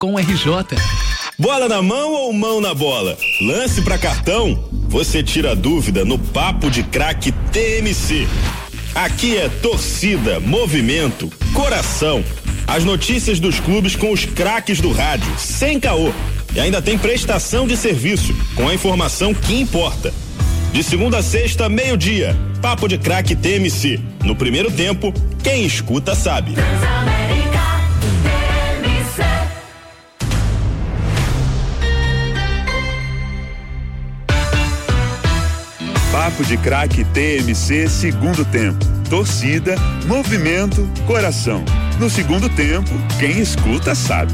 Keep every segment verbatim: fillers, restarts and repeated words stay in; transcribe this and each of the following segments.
com R J. Bola na mão ou mão na bola? Lance pra cartão? Você tira a dúvida no Papo de Craque T M C. Aqui é torcida, movimento, coração. As notícias dos clubes com os craques do rádio, sem caô. E ainda tem prestação de serviço, com a informação que importa. De segunda a sexta, meio-dia, Papo de Craque T M C. No primeiro tempo, quem escuta sabe. Papo de Craque T M C, segundo tempo. Torcida, movimento, coração. No segundo tempo, quem escuta sabe.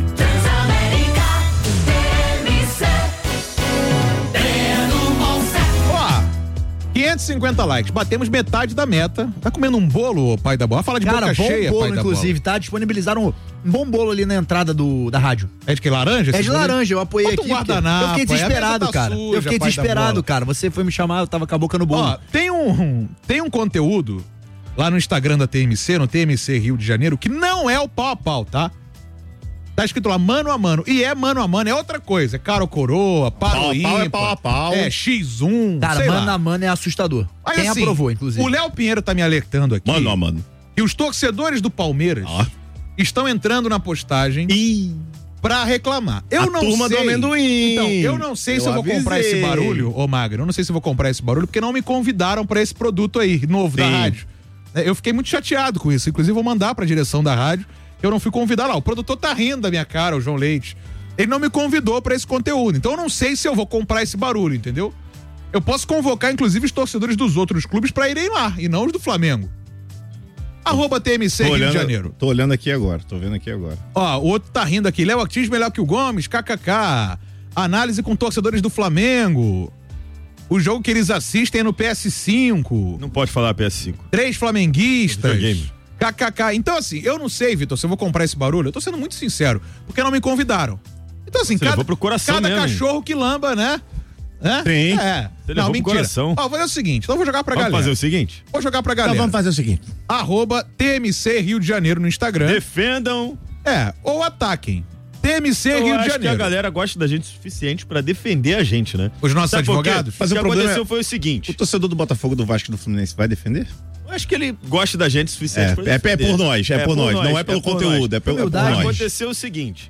Ó, quinhentos e cinquenta likes, batemos metade da meta. Tá comendo um bolo, pai da bola? Fala de Cara, boca bom cheia, bolo, pai da inclusive, bola. tá? Disponibilizaram um bom bolo ali na entrada do, da rádio. É de que, laranja? É de bolo? laranja, eu apoiei Bota um aqui. porque guardanapo, eu fiquei desesperado, é, a mesa tá cara. suja, eu fiquei pai da desesperado, bola. cara. Você foi me chamar, eu tava com a boca no bolo. Ó, tem um, tem um conteúdo lá no Instagram da T M C, no T M C Rio de Janeiro, que não é o pau a pau, tá? Tá escrito lá, mano a mano. E é mano a mano, é outra coisa. É cara ou coroa, paro Pau a ímpar. pau é pau a pau. É xis um, Cara, sei mano lá. a mano é assustador. Mas, Quem assim, aprovou, inclusive. O Léo Pinheiro tá me alertando aqui. Mano, ó, mano. E os torcedores do Palmeiras Ó. estão entrando na postagem Ih, pra reclamar. Eu a não turma sei. do amendoim. Então, eu não sei Eu se eu vou comprar avisei. esse barulho, ô Magno. Eu não sei se eu vou comprar esse barulho, porque não me convidaram pra esse produto aí, novo da Sim. rádio. Eu fiquei muito chateado com isso. Inclusive, vou mandar pra direção da rádio. Eu não fui convidar lá. O produtor tá rindo da minha cara, o João Leite. Ele não me convidou pra esse conteúdo. Então, eu não sei se eu vou comprar esse barulho, entendeu? Eu posso convocar, inclusive, os torcedores dos outros clubes pra irem lá, e não os do Flamengo. Arroba T M C tô Rio olhando, de Janeiro. Tô olhando aqui agora, tô vendo aqui agora. Ó, o outro tá rindo aqui. Léo Ortiz melhor que o Gomes, kkk. Análise com torcedores do Flamengo. O jogo que eles assistem é no P S cinco. Não pode falar P S cinco. Três flamenguistas. Videogame. kkk. Então, assim, eu não sei, Vitor, se eu vou comprar esse barulho. Eu tô sendo muito sincero, porque não me convidaram. Então, assim, Você cada, levou pro coração cada mesmo. cachorro que lamba, né? né? Sim. É. Você Não, levou pro mentira. coração. Ó, vou fazer o seguinte, então eu vou jogar pra Vamos galera. fazer o seguinte? Vou jogar pra Então galera. vamos fazer o seguinte. Arroba T M C Rio de Janeiro no Instagram. Defendam. É, ou ataquem. T M C Eu Rio de acho que a Janeiro. galera gosta da gente o suficiente pra defender a gente, né? Os nossos Sabe por quê? advogados? O Mas que o problema aconteceu é- foi o O seguinte. torcedor do Botafogo, do Vasco e do Fluminense vai defender? Eu acho que ele gosta da gente o suficiente É, pra é, é defender. por nós, é, por nós. Não é pelo por conteúdo, nós. é pelo é por Humildade. nós. Aconteceu o seguinte.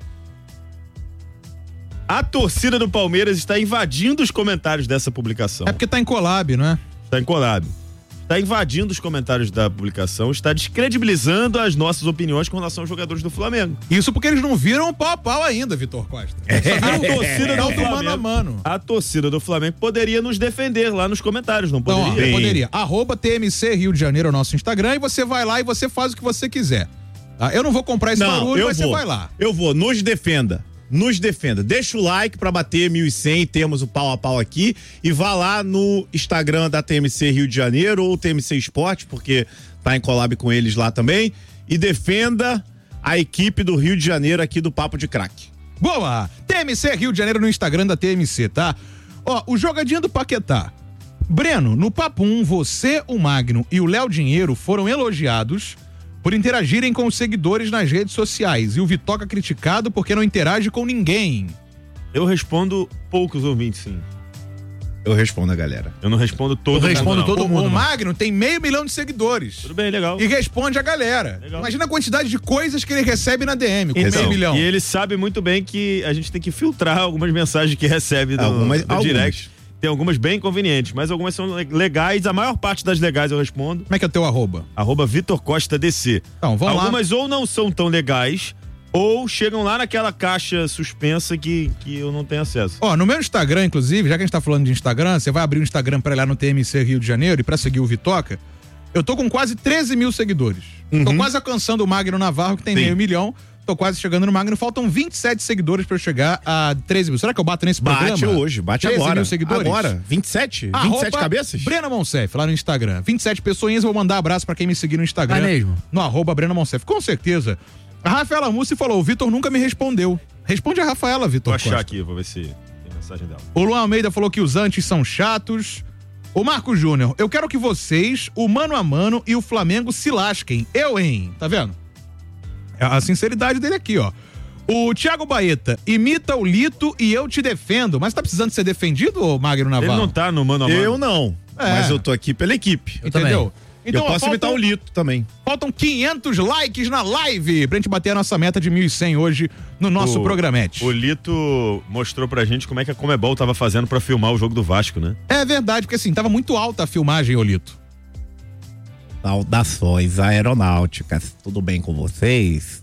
A torcida do Palmeiras está invadindo os comentários dessa publicação. É porque tá em collab, não é? Está em collab. Está invadindo os comentários da publicação, está descredibilizando as nossas opiniões com relação aos jogadores do Flamengo. Isso porque eles não viram o pau a pau ainda, Vitor Costa. A torcida Não do do mano a Flamengo, mano. a torcida do Flamengo poderia nos defender lá nos comentários, não Então, ó, poderia? poderia. Arroba T M C Rio de Janeiro é o nosso Instagram e você vai lá e você faz o que você quiser. Tá? Eu não vou comprar esse Não, barulho, eu mas vou. você vai lá. Eu vou, nos defenda. Nos defenda. Deixa o like pra bater mil e cem, temos o pau a pau aqui, e vá lá no Instagram da T M C Rio de Janeiro ou T M C Esporte, porque tá em collab com eles lá também, e defenda a equipe do Rio de Janeiro aqui do Papo de Craque. Boa! T M C Rio de Janeiro no Instagram da T M C, tá? Ó, o jogadinho do Paquetá. Breno, no Papo um, você, o Magno e o Léo Dinheiro foram elogiados por interagirem com os seguidores nas redes sociais. E o Vitoca criticado porque não interage com ninguém. Eu respondo poucos ouvintes, sim. Eu respondo a galera. Eu não respondo todo Eu mundo, respondo não. todo o, mundo, o mano. Magno tem meio milhão de seguidores. Tudo bem, legal. E responde a galera. Legal. Imagina a quantidade de coisas que ele recebe na D M com Então, meio milhão. E ele sabe muito bem que a gente tem que filtrar algumas mensagens que recebe no, Algumas- no algumas. direct. Tem algumas bem inconvenientes, mas algumas são le- legais. A maior parte das legais eu respondo. Como é que é o teu arroba? Arroba Vitor Costa D C. Então, vamos lá. Algumas ou não são tão legais, ou chegam lá naquela caixa suspensa que, que eu não tenho acesso. Ó, no meu Instagram, inclusive, já que a gente tá falando de Instagram, você vai abrir o Instagram pra ir lá no T M C Rio de Janeiro e pra seguir o Vitoca. Eu tô com quase treze mil seguidores. Tô quase alcançando o Magno Navarro, que tem Sim. meio milhão. Tô quase chegando no Magno. Faltam vinte e sete seguidores pra eu chegar a treze mil. Será que eu bato nesse programa? Bate hoje, bate treze agora. mil seguidores? Agora, vinte e sete? vinte e Arroba sete cabeças? Breno Monsef, lá no Instagram. vinte e sete pessoinhas, eu vou mandar abraço pra quem me seguir no Instagram. É mesmo? No arroba Breno Monsef. Com certeza. A Rafaela Mussi falou, o Vitor nunca me respondeu. Responde a Rafaela, Vitor Vou achar Costa. aqui, vou ver se tem mensagem dela. O Luan Almeida falou que os antes são chatos. O Marco Júnior, eu quero que vocês, o mano a mano e o Flamengo se lasquem. Eu, hein? Tá vendo? É a sinceridade dele aqui, ó. O Thiago Baeta, imita o Lito e eu te defendo. Mas tá precisando ser defendido, ô Magno Navarro? Ele não tá no mano a mano. Eu não, É. mas eu tô aqui pela equipe. Eu Entendeu? também. Então, eu ó, posso imitar faltam- o Lito também. Faltam quinhentos likes na live pra gente bater a nossa meta de mil e cem hoje no nosso O- programete. O Lito mostrou pra gente como é que a Comebol tava fazendo pra filmar o jogo do Vasco, né? É verdade, porque assim, tava muito alta a filmagem, ô Lito. Saudações aeronáuticas. Tudo bem com vocês?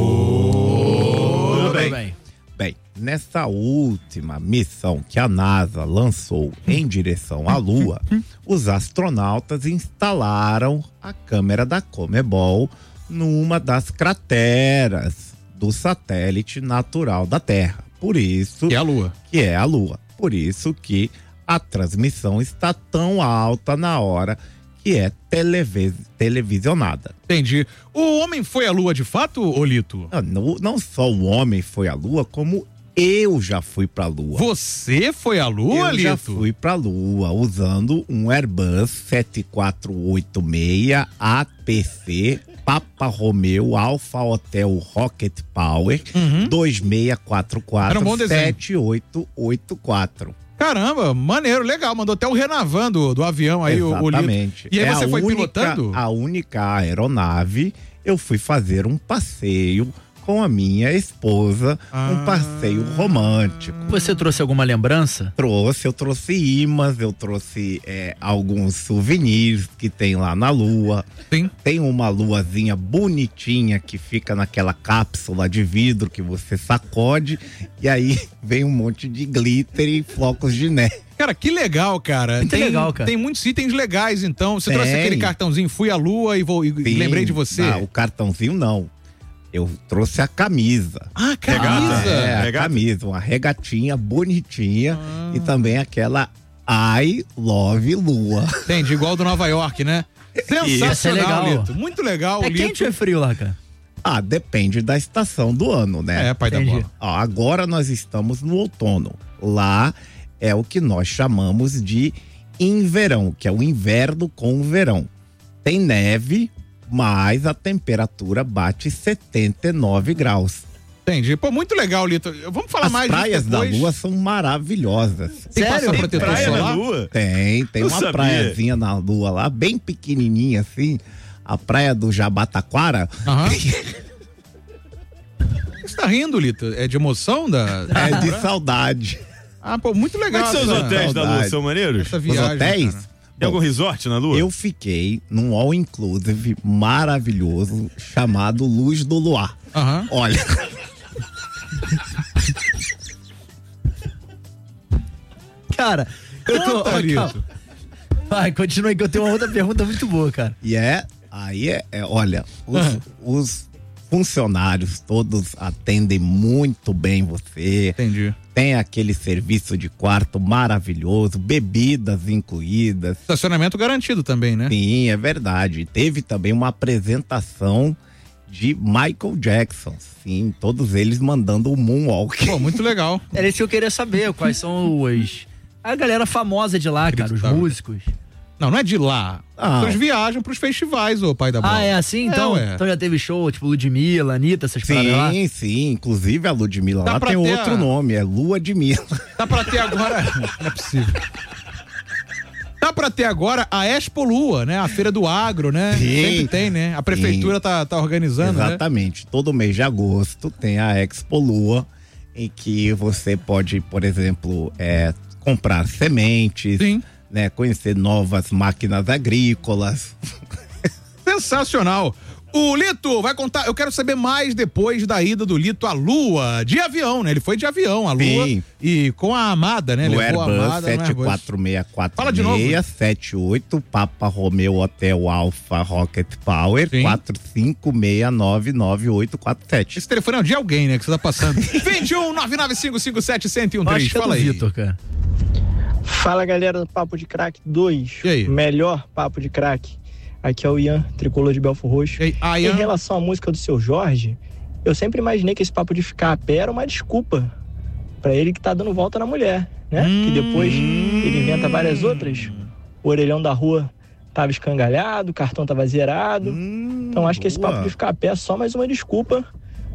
Tudo Tudo bem. Bem, nessa última missão que a NASA lançou em direção à Lua, os astronautas instalaram a câmera da Comebol numa das crateras do satélite natural da Terra. Por isso E a Lua. que é a Lua. Por isso que a transmissão está tão alta na hora que é televis televisionada. Entendi. O homem foi à Lua de fato, ô Lito? Não, não- não só o homem foi à Lua, como eu já fui pra Lua. Você foi à Lua, eu Lito? já fui pra Lua usando um Airbus sete quatro oito seis A P C Papa Romeo Alpha Hotel Rocket Power Uhum. dois seis quatro Era um bom quatro desenho. sete oito oito quatro. Caramba, maneiro, legal. Mandou até o Renavan do, do avião aí, o, o Lito. Exatamente. E aí É você a foi única- pilotando? A única aeronave, eu fui fazer um passeio com a minha esposa, Ah. um passeio romântico. Você trouxe alguma lembrança? Trouxe, eu trouxe imãs, eu trouxe é, alguns souvenirs que tem lá na Lua. Sim. Tem uma luazinha bonitinha que fica naquela cápsula de vidro que você sacode e aí vem um monte de glitter e flocos de neve. Cara, que legal, cara. Muito tem, legal, cara. Tem muitos itens legais, então. Você Tem. trouxe aquele cartãozinho, fui à Lua e, vou, e Sim. lembrei de você. Ah, o cartãozinho não. Eu trouxe a camisa. Ah, camisa. Regata. É, a Regata? camisa, uma regatinha bonitinha e também aquela I Love Lua. Entendi, igual do Nova York, né? Sensacional, Essa é legal. Lito. Muito legal, É Lito. quente ou é frio lá, cara? Ah, depende da estação do ano, né? É, pai da Entendi. bola. Ó, agora nós estamos no outono. Lá é o que nós chamamos de inverão, que é o inverno com o verão. Tem neve, mas a temperatura bate setenta e nove graus. Entendi. Pô, muito legal, Lito. Vamos falar As mais praias disso da depois. Lua são maravilhosas. Tem Sério? passar Tem protetor praia na solar? Lua? Tem, tem Não uma sabia. praiazinha na Lua lá, bem pequenininha assim, a praia do Jabataquara. Aham. Você tá rindo, Lito? É de emoção da... É de saudade. Ah, pô, muito Como é legal. que são os essa- hotéis da Lua? saudade. São maneiros? Essa Os viagem, hotéis? cara. Tem algum resort na Lua? Eu fiquei num all inclusive maravilhoso chamado Luz do Luar. Aham. Olha, Cara, eu tô. Conta, ó, Lito. calma. Vai, continua aí que eu tenho uma outra pergunta muito boa, cara. e é, aí é, é, olha, os, Ah. os funcionários todos atendem muito bem você. Entendi. Tem aquele serviço de quarto maravilhoso, bebidas incluídas. Estacionamento garantido também, né? Sim, é verdade. Teve também uma apresentação de Michael Jackson. Sim, todos eles mandando o Moonwalk. Pô, muito legal. Era isso que eu queria saber, quais são os. A galera famosa de lá, cara, os Acreditável. músicos. Não, não é de lá. Ah. Eles viajam pros festivais, ô pai da bola. Ah, é assim? Então, ué. então já teve show, tipo Ludmilla, Anitta, essas paradas lá? Sim, sim. Inclusive a Ludmilla Dá lá pra tem ter outro a- nome, é Lua de Mila. Dá pra ter agora. Não é possível. Dá pra ter agora a Expo Lua, né? A feira do agro, né? Sim. Sempre tem, né? A prefeitura tá, tá organizando, né? Exatamente. Todo mês de agosto tem a Expo Lua, em que você pode, por exemplo, é, comprar sementes, Sim. né? Conhecer novas máquinas agrícolas. Sensacional. O Lito vai contar. Eu quero saber mais depois da ida do Lito à Lua. De avião, né? Ele foi de avião à Lua. Sim. E com a Amada, né? No Levou a Airbus Amada. no sete Airbus. quatro seis quatro Fala de novo. seis sete oito Papa Romeo Hotel Alpha Rocket Power Sim. quatro cinco seis nove nove oito quatro sete. Esse telefone é de alguém, né? Que você tá passando. vinte e um, nove nove cinco cinco sete, um zero um Eu acho três. que é do Fala aí. Vitor, cara. Fala galera do Papo de Crack dois. E aí? Melhor Papo de Crack. Aqui é o Ian, tricolor de Belfort Roxo. E aí, ah, Em Ian? relação à música do seu Jorge, eu sempre imaginei que esse papo de ficar a pé era uma desculpa pra ele que tá dando volta na mulher, né? Que depois ele inventa várias outras. O orelhão da rua tava escangalhado, o cartão tava zerado. Hum, Então acho que esse boa. papo de ficar a pé é só mais uma desculpa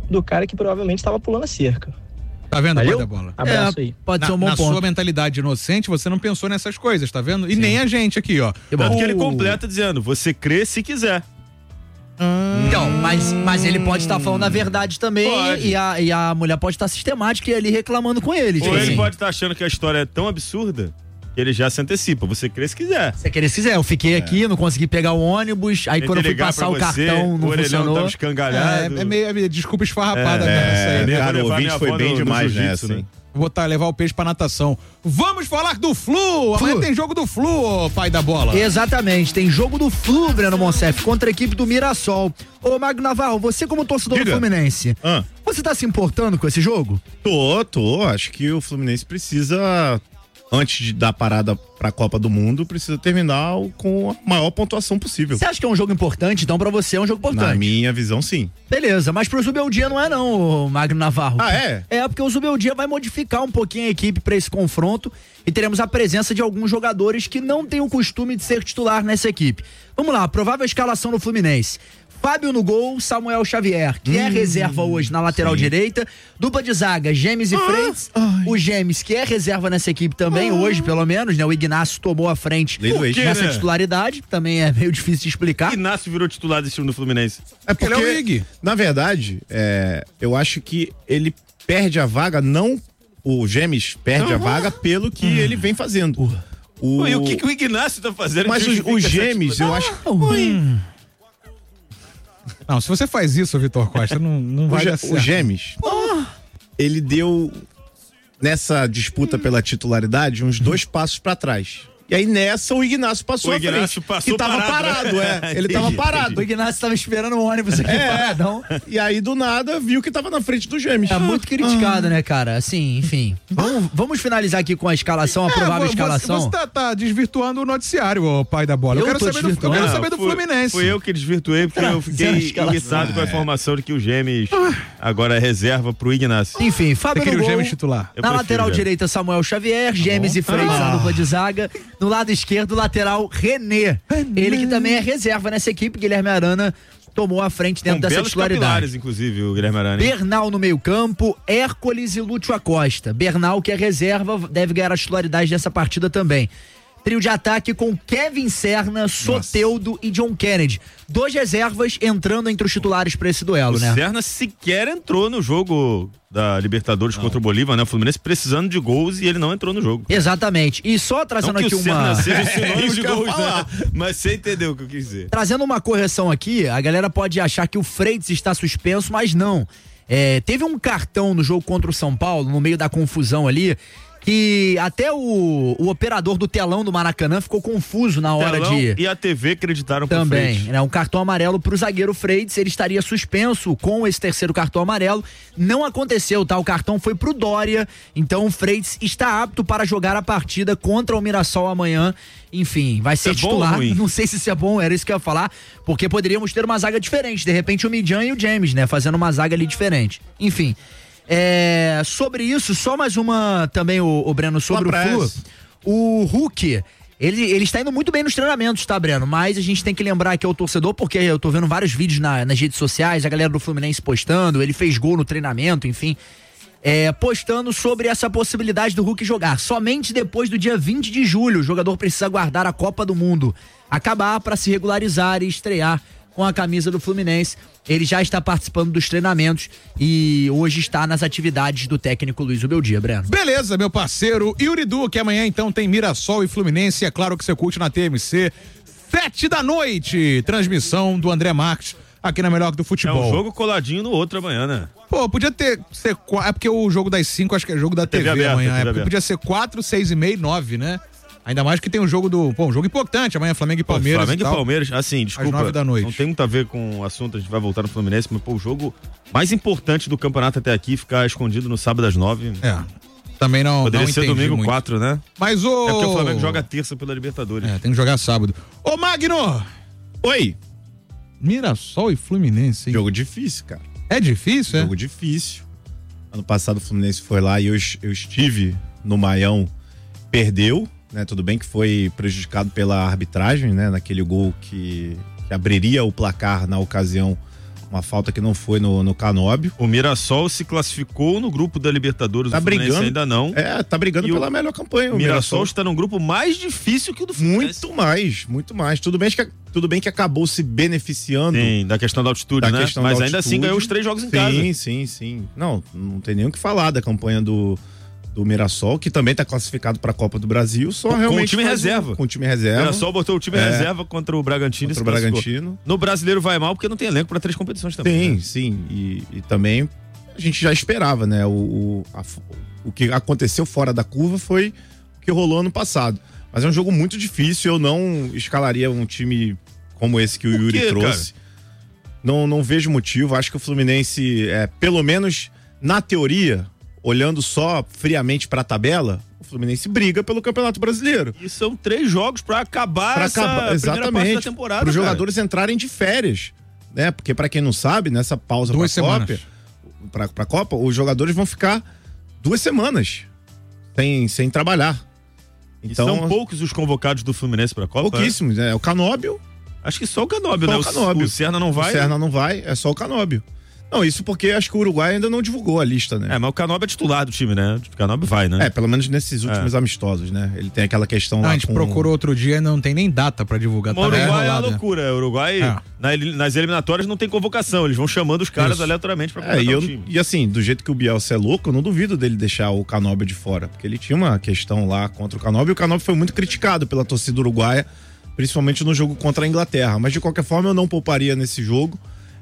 do cara que provavelmente estava pulando a cerca. Tá vendo, pai Valeu? da bola? Abraço É, aí. pode Na, ser um bom na ponto. sua mentalidade inocente, você não pensou nessas coisas, tá vendo? E nem a gente aqui, ó. Que bom. Tanto que ele O- completa dizendo, você crê se quiser. Então, mas, mas ele pode estar falando a verdade também Pode. e a, e a mulher pode estar sistemática e ali reclamando com ele. Tipo Ou ele assim, pode estar achando que a história é tão absurda que ele já se antecipa. Você crê se quiser. se querer, se quiser. Eu fiquei aqui, não consegui pegar o ônibus, aí Tentei quando eu fui ligar passar pra o você, cartão, não o orelhão funcionou. tava É, escangalhado. é meio, é meio desculpa esfarrapada É, nessa aí, É, né? vou cara, o levar ouvinte minha foi avó bem no- no demais jiu-jitsu, nessa, né? hein? Botar, levar o peixe pra natação. Vamos falar do Flu! Amanhã tem jogo do Flu, ô pai da bola. Exatamente, tem jogo do Flu, Breno Monsef, contra a equipe do Mirassol. Ô, Magno Navarro, você como torcedor do Diga. Fluminense, Ah. você tá se importando com esse jogo? Tô, tô. Acho que o Fluminense precisa, antes de dar parada pra Copa do Mundo, precisa terminar o- com a maior pontuação possível. Você acha que é um jogo importante? Então pra você é um jogo importante. Na minha visão, sim. Beleza, mas pro Zubeldia não é não, ô, Magno Navarro. Ah, é? É, porque o Zubeldia vai modificar um pouquinho a equipe pra esse confronto e teremos a presença de alguns jogadores que não têm o costume de ser titular nessa equipe. Vamos lá, provável escalação do Fluminense. Fábio no gol, Samuel Xavier, que é reserva hoje na lateral direita. Dupla de zaga, Gemes e Freitas. O Gemes, que é reserva nessa equipe também, hoje pelo menos, né? O Ignacio tomou a frente Lei do ex. nessa né? titularidade. Também é meio difícil de explicar. Inácio virou titular desse time do Fluminense. É porque, Ele é o Ig. na verdade, é, eu acho que ele perde a vaga, não o Gemes perde a vaga pelo que ele vem fazendo. O... Pô, e o que, que o Ignacio tá fazendo? Mas que os, justifica os essa Gemes, eu acho. Hum. Não, se você faz isso, Vitor Costa, não, não O, vai Ge- dar o certo. Gemes, ele deu nessa disputa pela titularidade uns dois passos pra trás. E aí nessa o Ignacio passou O à Ignacio frente. passou que tava parado, parado, né? é. Ele tava Entendi, parado. O Ignacio tava esperando o ônibus aqui É. paradão. E aí do nada viu que tava na frente do Gemes. É muito criticado, né, cara? Assim, enfim. Vamos, vamos finalizar aqui com a escalação, a provável É, você- escalação. Você tá, tá desvirtuando o noticiário, ô pai da bola. Eu, Eu quero tô saber, do, eu desvirtuando? quero Não, saber do fui- Fluminense. Fui eu que desvirtuei, porque eu Dizendo a fiquei escalação. irritado com a informação de que o Gemes agora é reserva pro Ignacio. Enfim, Você Fábio no queria o gol. Gemes titular. Eu Na prefiro, lateral Gemes. direita, Samuel Xavier, Gemes e Freitas Ah. na dupla de zaga. No lado esquerdo, lateral René. Ele que também é reserva nessa equipe, Guilherme Arana tomou a frente dentro Com dessa belos titularidade. capilares, inclusive, o Guilherme Arana. hein? Bernal no meio-campo, Hércules e Lúcio Acosta. Bernal, que é reserva, deve ganhar a titularidade dessa partida também. Trio de ataque com Kevin Serna, Soteldo e John Kennedy. Dois reservas entrando entre os titulares para esse duelo, O né? Serna sequer entrou no jogo da Libertadores contra o Bolívar, né? O Fluminense precisando de gols e ele não entrou no jogo. Exatamente. E só Não trazendo que aqui o Serna uma. seja sinônimo isso de que eu ia gols, né? falar. Mas você entendeu o que eu quis dizer. Trazendo uma correção aqui, a galera pode achar que o Freitas está suspenso, mas não. É, teve um cartão no jogo contra o São Paulo, no meio da confusão ali, que até o, o operador do telão do Maracanã ficou confuso na hora Telão de. e a T V acreditaram pro Também, Freitas. né? Um cartão amarelo pro zagueiro Freitas, ele estaria suspenso com esse terceiro cartão amarelo. Não aconteceu, tá? O cartão foi pro Dória, então o Freitas está apto para jogar a partida contra o Mirassol amanhã. Enfim, vai ser é bom ou titular. ruim? Não sei se isso é bom, era isso que eu ia falar, porque poderíamos ter uma zaga diferente. De repente o Midjan e o James, né? Fazendo uma zaga ali diferente. Enfim. É, sobre isso, só mais uma também, o, o Breno, sobre Uma o Flu. pressa. O Hulk, ele, ele está indo muito bem nos treinamentos, tá, Breno? Mas a gente tem que lembrar aqui ao torcedor, porque eu tô vendo vários vídeos na- nas redes sociais, a galera do Fluminense postando, ele fez gol no treinamento, enfim. É, postando sobre essa possibilidade do Hulk jogar. Somente depois do dia vinte de julho, o jogador precisa aguardar a Copa do Mundo acabar para se regularizar e estrear com a camisa do Fluminense. Ele já está participando dos treinamentos e hoje está nas atividades do técnico Luiz Ubeldia, Breno. Beleza, meu parceiro. Yuri Du, que amanhã então tem Mirassol e Fluminense. É claro que você curte na T M C. Sete da noite. Transmissão do André Marques aqui na Melhor do É Futebol. um jogo coladinho no outro amanhã, né? Pô, podia ter. Ser, qua- é porque o jogo das cinco acho que é jogo da T V, T V aberta, amanhã. T V É porque aberta. podia ser quatro, seis e meia e nove, né? Ainda mais que tem o jogo do. Pô, um jogo importante. Amanhã Flamengo e Pô, Palmeiras. Flamengo e tal. Palmeiras, assim, desculpa. nove da noite. Não tem muito a ver com o assunto, a gente vai voltar no Fluminense, mas pô, o jogo mais importante do campeonato até aqui, ficar escondido no sábado às nove. É. Também não. Poderia não ser entendi domingo muito. quatro, né? Mas o. É porque o Flamengo joga terça pela Libertadores. É, tem que jogar sábado. Ô, Magno! Oi. Mirassol e Fluminense, hein? Jogo difícil, cara. É difícil, é? Jogo difícil. Ano passado o Fluminense foi lá e eu, eu estive no Maião, perdeu, né? Tudo bem que foi prejudicado pela arbitragem, né? Naquele gol que, que abriria o placar na ocasião, uma falta que não foi no, no Canóbio. O Mirassol se classificou no grupo da Libertadores, tá o Fluminense brigando, ainda não. É, tá brigando e pela o melhor campanha. O, o Mirassol, Mirassol está num grupo mais difícil que o do Fluminense. Muito mais, muito mais. Tudo bem que, tudo bem que acabou se beneficiando. Sim, da questão da altitude, da né? Questão Mas da ainda altitude. assim ganhou os três jogos em sim, casa. Sim, sim, sim. Não, não tem nem o que falar da campanha do, do Mirassol, que também tá classificado para a Copa do Brasil, só com, realmente com o time reserva. Um, com o time reserva. O Mirassol botou o time é, reserva contra o Bragantino. Contra o Bragantino. No Brasileiro vai mal porque não tem elenco para três competições também. Sim, né? sim. E, e também a gente já esperava, né? O, o, a, o que aconteceu fora da curva foi o que rolou ano passado. Mas é um jogo muito difícil, eu não escalaria um time como esse que o Yuri quê, trouxe. Cara? Não, não vejo motivo, acho que o Fluminense, é, pelo menos na teoria, olhando só friamente pra tabela, o Fluminense briga pelo Campeonato Brasileiro. E são três jogos pra acabar pra essa acabar, primeira parte da temporada. Para os jogadores entrarem de férias, né? Porque pra quem não sabe, nessa pausa duas pra semanas. Copa, pra, pra Copa, os jogadores vão ficar duas semanas sem, sem trabalhar. Então, Então, e são poucos os convocados do Fluminense pra Copa? pouquíssimos, né? O Canóbio. Acho que só o Canóbio, Só né? o Canóbio. O Serna não vai. O Serna não vai, é só o Canóbio. Não, isso porque acho que o Uruguai ainda não divulgou a lista, né? É, mas o Canóbio é titular do time, né? O Canóbio vai, né? É, pelo menos nesses últimos é. amistosos, né? Ele tem aquela questão não, lá a gente com... procurou outro dia e não tem nem data pra divulgar. O tá Uruguai é uma rolado, loucura. O Uruguai, é. na, nas eliminatórias, não tem convocação. Eles vão chamando os caras isso. aleatoriamente pra é, contratar e, o eu, time. E assim, do jeito que o Bielsa é louco, eu não duvido dele deixar o Canóbio de fora. Porque ele tinha uma questão lá contra o Canóbio e o Canóbio foi muito criticado pela torcida uruguaia, principalmente no jogo contra a Inglaterra. Mas de qualquer forma, eu não pouparia nesse jogo.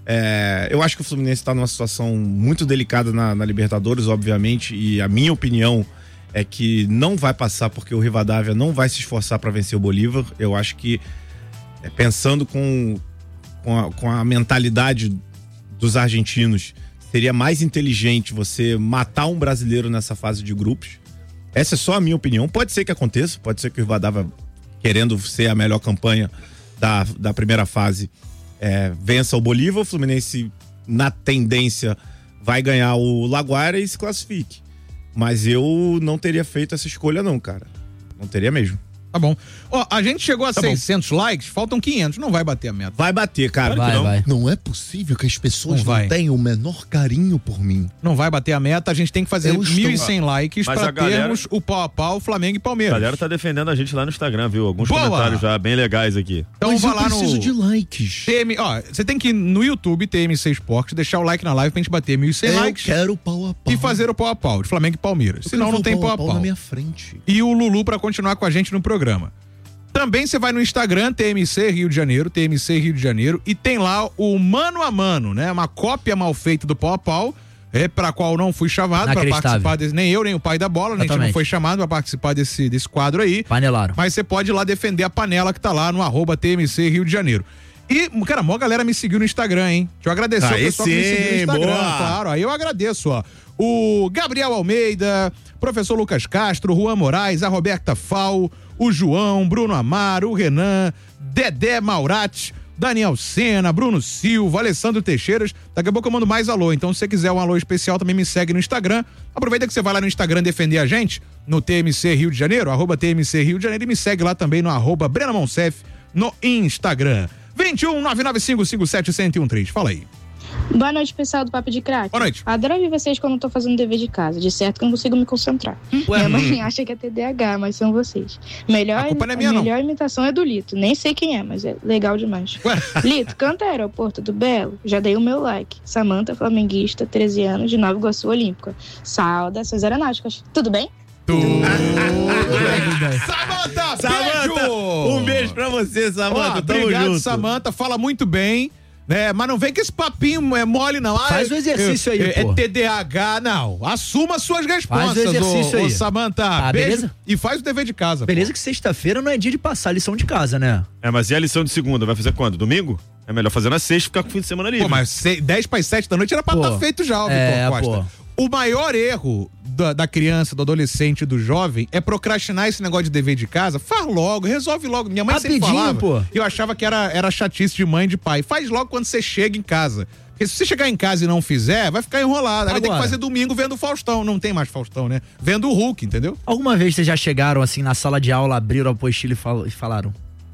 É, eu acho que o Fluminense está numa situação muito delicada na, na Libertadores, obviamente, e a minha opinião é que não vai passar porque o Rivadavia não vai se esforçar para vencer o Bolívar. Eu acho que, é, pensando com, com, a, com a mentalidade dos argentinos, seria mais inteligente você matar um brasileiro nessa fase de grupos. Essa é só a minha opinião. Pode ser que aconteça, pode ser que o Rivadavia, querendo ser a melhor campanha da, da primeira fase, É, vença o Bolívar, o Fluminense na tendência vai ganhar o Laguaira e se classifique. Mas eu não teria feito essa escolha não, cara. Não teria mesmo. Tá bom. Ó, a gente chegou a tá seiscentos bom. likes, faltam quinhentos, não vai bater a meta. Vai bater, cara. Vai, não. vai. Não é possível que as pessoas não, não, não tenham o menor carinho por mim. Não vai bater a meta, a gente tem que fazer Eu estou- mil e cem likes Mas pra a galera- termos o pau a pau Flamengo e A Palmeiras. galera tá defendendo a gente lá no Instagram, viu? Alguns Boa! comentários já bem legais aqui. Então Mas vai eu lá preciso no de likes. T M, ó, você tem que ir no YouTube T M C Esportes, deixar o like na live pra gente bater mil e cem Eu likes quero pau a pau. e fazer o pau a pau de Flamengo e Palmeiras. Eu Senão quero não tem pau pau a a pau pau. na minha frente. E o Lulu pra continuar com a gente no programa. Também você vai no Instagram, T M C Rio de Janeiro, T M C Rio de Janeiro, e tem lá o Mano a Mano, né? Uma cópia mal feita do pau a pau, é, pra qual não fui chamado pra Inacreditável. participar desse, nem eu, nem o pai da bola, a gente não Exatamente. foi chamado pra participar desse, desse quadro aí. Panelaram. Mas você pode ir lá defender a panela que tá lá no arroba T M C Rio de Janeiro. E, cara, a maior galera me seguiu no Instagram, hein? Deixa eu agradecer Aí ao pessoal que me sim, seguiu no Instagram, boa. claro. Aí eu agradeço, ó. O Gabriel Almeida, professor Lucas Castro, Juan Moraes, a Roberta Fal, o João, Bruno Amaro, o Renan, Dedé Maurati, Daniel Sena, Bruno Silva, Alessandro Teixeiras. Daqui a pouco eu mando mais alô. Então, se você quiser um alô especial, também me segue no Instagram. Aproveita que você vai lá no Instagram defender a gente, no T M C Rio de Janeiro, arroba T M C Rio de Janeiro, e me segue lá também no arroba Brena Monsef no Instagram. vinte e um, nove nove cinco cinco sete, zero um três. Fala aí. Boa noite, pessoal do Papo de Crack. Boa noite. Adoro ouvir vocês quando eu tô fazendo dever de casa. De certo que eu não consigo me concentrar. Minha mãe acha que é T D A H, mas são vocês. Melhor, A culpa não é minha, a não. melhor imitação é do Lito. Nem sei quem é, mas é legal demais. Lito, canta Aeroporto do Belo. Já dei o meu like. Samanta, flamenguista, treze anos, de Nova Iguaçu Olímpica. Saudações aeronáuticas. Tudo bem? Samanta, Samanta, beijo! um beijo pra você, Samanta. Ó, Tamo obrigado, junto. Samanta. Fala muito bem. Né? Mas não vem com esse papinho é mole, não. Ah, Faz o exercício aí, é, pô. É T D A H, não. Assuma suas respostas, Faz o exercício ô, ô, aí. Samanta. Tá, beijo. beleza? E faz o dever de casa. Beleza que sexta-feira não é dia de passar a lição de casa, né? É, mas e a lição de segunda? Vai fazer quando? Domingo? É melhor fazer na sexta e ficar com o fim de semana livre. Pô, mas se- dez para as sete da noite era pra Pô. estar feito já, ó, É, Vitor Costa. pô. O maior erro da, da criança, do adolescente, do jovem é procrastinar esse negócio de dever de casa. Faz logo, resolve logo. Minha mãe sempre Rapidinho, falava. pô. E eu achava que era, era chatice de mãe e de pai. Faz logo quando você chega em casa. Porque se você chegar em casa e não fizer, vai ficar enrolado. Aí vai ter que Agora. fazer domingo vendo o Faustão. Não tem mais Faustão, né? Vendo o Hulk, entendeu? Alguma vez vocês já chegaram assim na sala de aula, abriram a apostila e, fal- e falaram: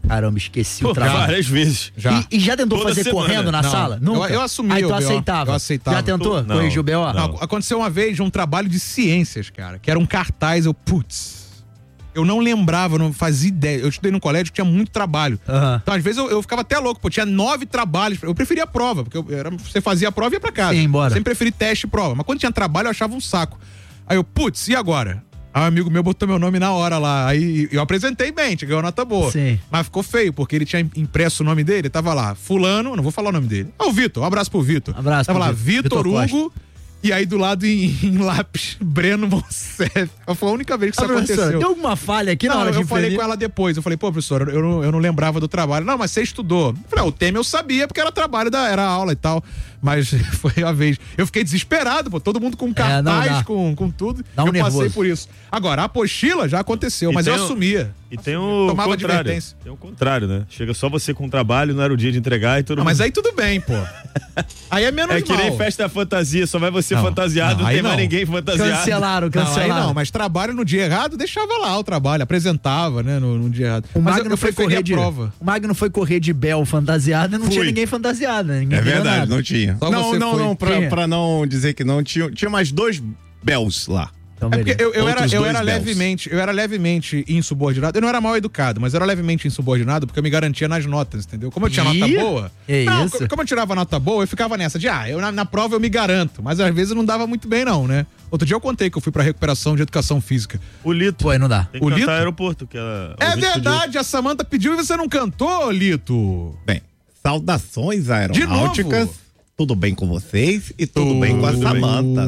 Caramba, esqueci Pô, o trabalho. várias vezes. Já. E, e já tentou Toda fazer semana. correndo na Não. sala? Nunca? Eu, eu assumi Aí o tu B O. aceitava? Eu aceitava. Já tentou? Não. Corrigir o B O? Não. Ac- Aconteceu uma vez um trabalho de ciências, cara, que era um cartaz, eu, putz, eu não lembrava, eu não fazia ideia. Eu estudei no colégio que tinha muito trabalho. Aham. Então, às vezes, eu, eu ficava até louco, pô, tinha nove trabalhos. Eu preferia a prova, porque eu, era, você fazia a prova e ia pra casa. Sim, embora. Eu sempre preferi teste e prova. Mas quando tinha trabalho, eu achava um saco. Aí eu, putz, e agora? Aí um amigo meu botou meu nome na hora lá. Aí eu apresentei bem, tinha ganhou nota boa. Sim. Mas ficou feio, porque ele tinha impresso o nome dele, tava lá, fulano, não vou falar o nome dele. Ah, o Vitor, um abraço pro Vitor. Abraço Tava pro lá, Vitor. Vitor Vitor Hugo, e aí do lado em, em lápis, Breno Monsef. Foi a única vez que isso Ah, professora, aconteceu. deu alguma falha aqui na Não, hora de eu falei imprimir? com ela depois. Eu falei, pô, professor, eu não, eu não lembrava do trabalho. Não, mas você estudou. Eu falei, ah, o tema eu sabia, porque era trabalho, da, era aula e tal. Mas foi a vez. Eu fiquei desesperado, pô, todo mundo com É, não cartaz, dá. com, com tudo. Dá um eu passei nervoso. por isso. Agora, a apostila já aconteceu, E mas eu tem o- assumia. E tem o Tomava contrário. advertência. Tem o contrário, né? Chega só você com o trabalho, não era o dia de entregar e todo Não, mundo... mas aí tudo bem, pô. Aí é menos É que mal. nem festa da fantasia, só vai você Não, fantasiado, não, não, aí tem mais não. ninguém fantasiado. Cancelaram, Não, aí cancelaram. não, mas trabalho no dia errado, deixava lá o trabalho, apresentava, né, no, no dia errado. O mas Magno eu, eu foi preferia correr a de prova. O Magno foi correr de Bel fantasiado e não Fui. tinha ninguém fantasiado, né? Ninguém É entendeu verdade, nada. não tinha. Só não, você não, foi. não, pra, Quem é? pra não dizer que não, tinha, tinha mais dois Bells lá. Então, É porque beleza. eu, eu era, Outros eu dois era Bells. levemente, eu era levemente insubordinado. Eu não era mal educado, mas eu era levemente insubordinado porque eu me garantia nas notas, entendeu? Como eu tinha Ih, nota boa. é não, isso? co- como eu tirava nota boa, eu ficava nessa de, ah, eu na, na prova eu me garanto. Mas às vezes não dava muito bem, não, né? Outro dia eu contei que eu fui pra recuperação de educação física. O Lito. Pô, aí não dá. Tem que O cantar Lito? aeroporto, que ela... É ouvinte pediu. verdade, a Samanta pediu e você não cantou, Lito. Bem, saudações De aeronáuticas. novo? Tudo bem com vocês e tudo, Tudo bem com a bem. Samanta.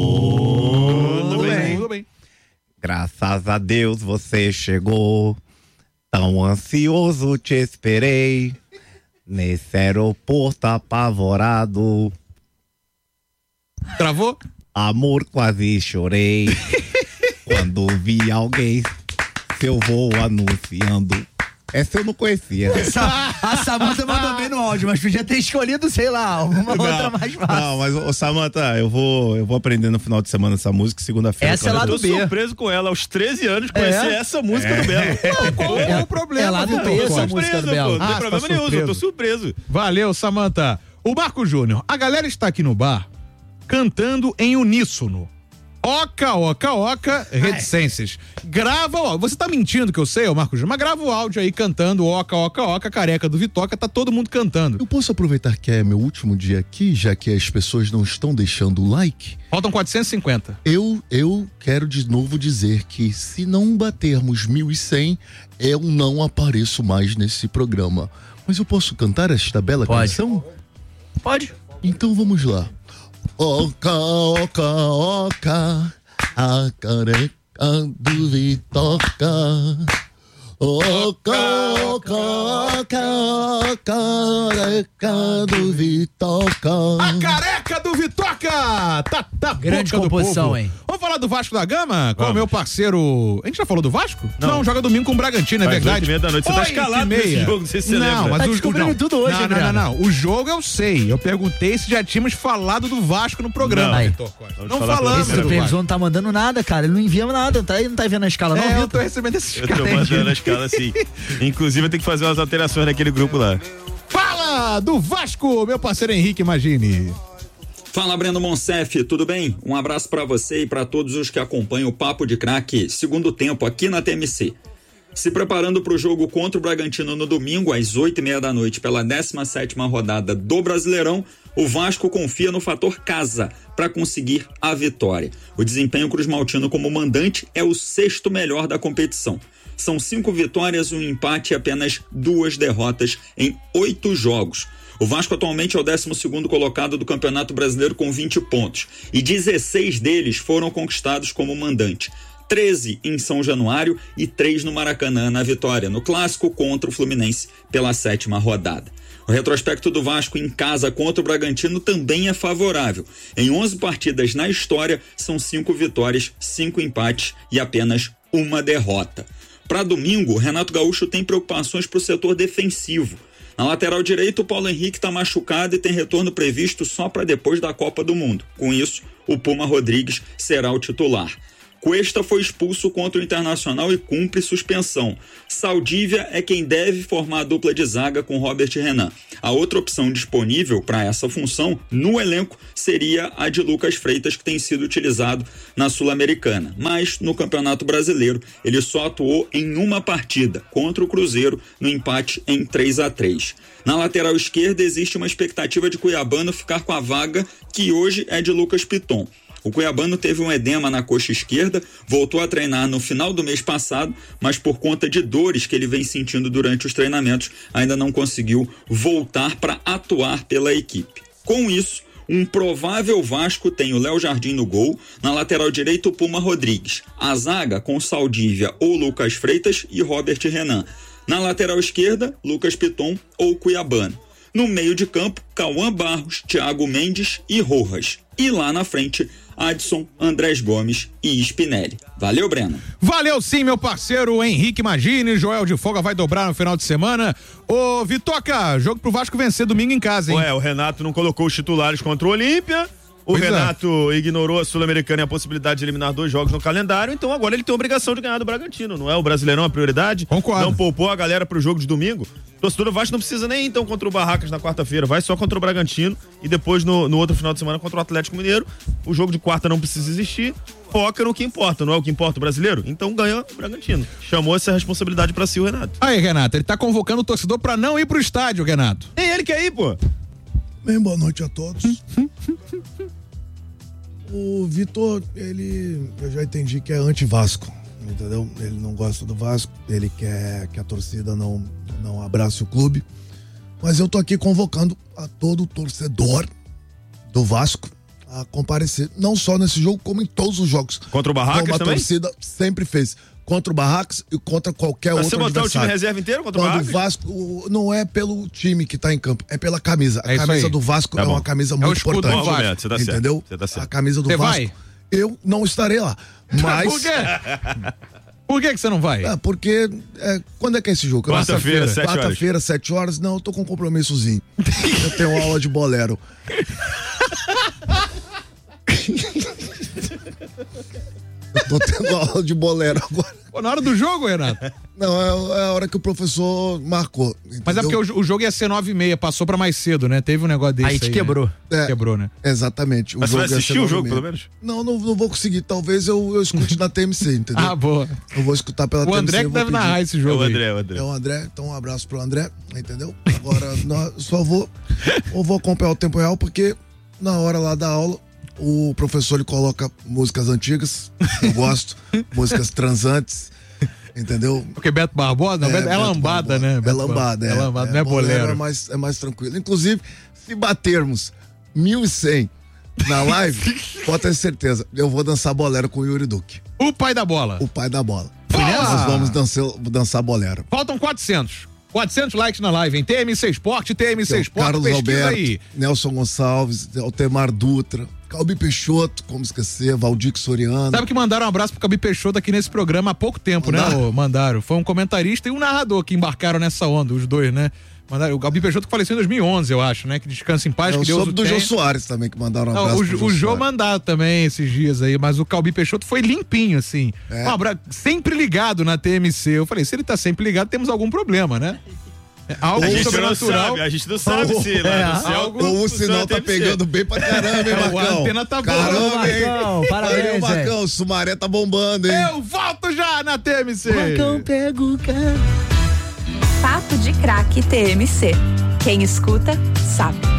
Tudo, Tudo bem. bem, tudo bem. Graças a Deus você chegou. Tão ansioso te esperei. Nesse aeroporto apavorado. Travou? Amor, quase chorei. Quando vi alguém seu voo anunciando. Essa eu não conhecia. Sa- A Samanta mandou bem no áudio, mas podia ter escolhido, sei lá, alguma outra mais fácil. Não, mas, ô, Samanta, eu vou, eu vou aprender no final de semana essa música, segunda-feira. Essa é lá eu do tô B. surpreso com ela, aos treze anos, conhecer É? essa música do Belo. Não, qual é, o problema? é lá do Vitor B, essa Costa? música do pô, Belo. não tem Ah, problema tá nenhum, eu tô surpreso. surpreso. Valeu, Samanta. O Marco Júnior, a galera está aqui no bar cantando em uníssono. Oca, oca, oca, reticências. Grava, ó, você tá mentindo que eu sei, ô Marco Júnior, mas grava o áudio aí cantando oca, oca, oca, careca do Vitoca, tá todo mundo cantando. Eu posso aproveitar que é meu último dia aqui, já que as pessoas não estão deixando o like? Faltam quatrocentos e cinquenta. Eu, eu quero de novo dizer que se não batermos mil e cem, eu não apareço mais nesse programa. Mas eu posso cantar esta bela Pode. canção? Pode. Então vamos lá. Oca, oca, oca, a careca do Vitoca. Oca, oca, oca, a careca do Vitoca. A careca do Vitoca! Tá, tá Grande boca do composição, povo. hein? Vamos falar do Vasco da Gama? Com o Vamos. meu parceiro. A gente já falou do Vasco? Não. joga domingo com o Bragantino, é Faz verdade. oito e meia da noite. Você tá Oito e escalado meia. nesse jogo, não sei se você Não, lembra. mas Tá o descobrindo não. tudo hoje, não, não, não, Adriano. não. O jogo eu sei. Eu perguntei se já tínhamos falado do Vasco no programa, Não. Vitor Costa. Vamos Não falar pela falamos Esse primeira do supervisor Vasco. não tá mandando nada, cara. Ele não envia nada, tá? Ele não tá vendo a escala, não, É, eu Vitor? tô recebendo esses Eu tô caras. mandando a escala assim. Inclusive, eu tenho que fazer umas alterações naquele grupo lá. Fala do Vasco, meu parceiro Henrique, imagine. Fala, Breno Monsef, tudo bem? Um abraço pra você e pra todos os que acompanham o Papo de Craque segundo tempo aqui na T M C. Se preparando para o jogo contra o Bragantino no domingo, às oito e meia da noite, pela décima sétima rodada do Brasileirão, o Vasco confia no fator casa para conseguir a vitória. O desempenho cruzmaltino como mandante é o sexto melhor da competição. São cinco vitórias, um empate e apenas duas derrotas em oito jogos. O Vasco atualmente é o décimo segundo colocado do Campeonato Brasileiro com vinte pontos e dezesseis deles foram conquistados como mandante. treze em São Januário e três no Maracanã na vitória no clássico contra o Fluminense pela sétima rodada. O retrospecto do Vasco em casa contra o Bragantino também é favorável. Em onze partidas na história, são cinco vitórias, cinco empates e apenas uma derrota. Para domingo, Renato Gaúcho tem preocupações para o setor defensivo. Na lateral direita, o Paulo Henrique está machucado e tem retorno previsto só para depois da Copa do Mundo. Com isso, o Puma Rodrigues será o titular. Cuesta foi expulso contra o Internacional e cumpre suspensão. Saldívia é quem deve formar a dupla de zaga com Robert Renan. A outra opção disponível para essa função no elenco seria a de Lucas Freitas, que tem sido utilizado na Sul-Americana. Mas no Campeonato Brasileiro ele só atuou em uma partida, contra o Cruzeiro, no empate em três a três. Na lateral esquerda existe uma expectativa de Cuiabano ficar com a vaga que hoje é de Lucas Piton. O cuiabano teve um edema na coxa esquerda, voltou a treinar no final do mês passado, mas por conta de dores que ele vem sentindo durante os treinamentos, ainda não conseguiu voltar para atuar pela equipe. Com isso, um provável Vasco tem o Léo Jardim no gol, na lateral direita o Puma Rodrigues, a zaga com Saldívia ou Lucas Freitas e Robert Renan. Na lateral esquerda, Lucas Piton ou Cuiabano. No meio de campo, Cauã Barros, Thiago Mendes e Rojas. E lá na frente, Adson, Andrés Gomes e Spinelli. Valeu, Breno. Valeu sim, meu parceiro Henrique Magini. Joel de Folga vai dobrar no final de semana. Ô, Vitoca, jogo pro Vasco vencer domingo em casa, hein? Ué, o Renato não colocou os titulares contra o Olímpia. O Pois é. Renato ignorou a Sul-Americana e a possibilidade de eliminar dois jogos no calendário, então agora ele tem a obrigação de ganhar do Bragantino, não é? O Brasileirão é a prioridade. Concordo. Não poupou a galera pro jogo de domingo. O torcedor do Vasco não precisa nem ir, então contra o Barracas na quarta-feira, vai só contra o Bragantino e depois no, no outro final de semana contra o Atlético Mineiro. O jogo de quarta não precisa existir, foca no que importa, não é o que importa o brasileiro? Então ganha o Bragantino. Chamou essa responsabilidade pra si o Renato. Aí, Renato, ele tá convocando o torcedor pra não ir pro estádio, Renato. Nem ele quer ir, pô. Bem, boa noite a todos. O Vitor, ele, eu já entendi que é anti-Vasco, entendeu? Ele não gosta do Vasco, ele quer que a torcida não, não abrace o clube. Mas eu tô aqui convocando a todo torcedor do Vasco a comparecer, não só nesse jogo, como em todos os jogos. Contra o Barracas como a também? torcida sempre fez. Contra o Barracas e contra qualquer Mas outro você botar o time adversário. reserva inteiro contra o Quando Barracas? o Vasco, o- não é pelo time que tá em campo, é pela camisa. A É isso camisa aí. do Vasco Tá é bom. uma camisa É o muito escudo do importante. Vasco. Bom argumento, você tá certo. Entendeu? Você tá certo. A camisa do Você Vasco. vai? Eu não estarei lá. Mas. Por quê? Por que que você não vai? É, porque. é, quando é que é esse jogo? Quarta-feira, sete horas. Quarta-feira, sete horas. Não, eu tô com um compromissozinho. Eu tenho aula de bolero. Eu tô tendo aula de bolero agora. Pô, na hora do jogo, Renato. Não, é, é a hora que o professor marcou. Mas é porque entendeu? o, o jogo ia ser nove e meia, passou pra mais cedo, né? Teve um negócio desse aí. Aí te quebrou. Né? É. Quebrou, né? Exatamente. O Mas você vai jogo ia assistir ser o nove e jogo, meia. pelo menos? Não, não, não vou conseguir. Talvez eu, eu escute na T M C, entendeu? Ah, boa. Eu vou escutar pela O T M C. André que eu vou deve pedir. narrar esse É jogo o aí. André, é o André. É o André, então um abraço pro André, entendeu? Agora, nós só vou, eu vou acompanhar o tempo real, porque na hora lá da aula, o professor ele coloca músicas antigas, eu gosto, músicas transantes, entendeu? Porque Beto Barbosa, não, É, Beto- é Beto lambada, Barbosa. né? É Beto lambada, é. É lambada, não é bolero. É mais, é mais tranquilo. Inclusive, se batermos mil e cem na live, pode ter certeza, eu vou dançar bolero com o Yuri Duque, O pai da bola. o pai da bola. Foi Nós nessa? vamos dançar, dançar bolero. Faltam quatrocentos. quatrocentos likes na live, hein? T M C Esporte, T M C Tem o Esporte, Carlos pesquisa Alberto, aí. Nelson Gonçalves, Altemar Dutra, Calbi Peixoto, como esquecer, Valdir Soriano. Sabe que mandaram um abraço pro Cabi Peixoto aqui nesse programa há pouco tempo, né? Mandaram? ô? Mandaram. Foi um comentarista e um narrador que embarcaram nessa onda, os dois, né? Mandaram, o Gabi Peixoto que faleceu em dois mil e onze, eu acho, né? Que descansa em paz, Eu que Deus soube o do tenha. Jô Soares também, que mandaram um Não, abraço o, pro o Jô Soares. mandaram também esses dias aí, mas o Calbi Peixoto foi limpinho, assim. É. Um abraço, sempre ligado na T M C. Eu falei, se ele tá sempre ligado, temos algum problema, né? É algo A gente não sobrenatural. sabe, a gente não sabe Ou- se lá é, no céu algo- Ou o funciona sinal tá T M C. pegando bem pra caramba, hein, É, o Marcão? antena tá boa. Caramba, hein? Marcão, parabéns, Valeu, velho. Marcão, o Sumaré tá bombando, hein? Eu volto já na T M C. Marcão pega o cara. Papo de Craque T M C. Quem escuta, sabe.